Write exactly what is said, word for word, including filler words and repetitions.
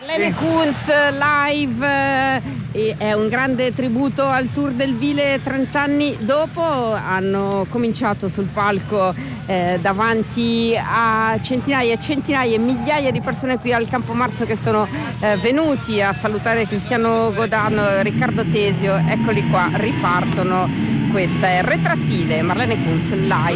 Marlene Kunz live, eh, è un grande tributo al Tour del Vile trent'anni dopo. Hanno cominciato sul palco eh, davanti a centinaia e centinaia e migliaia di persone qui al Campo Marzo che sono eh, venuti a salutare Cristiano Godano, Riccardo Tesio. Eccoli qua, ripartono. Questa è Retrattile, Marlene Kunz live.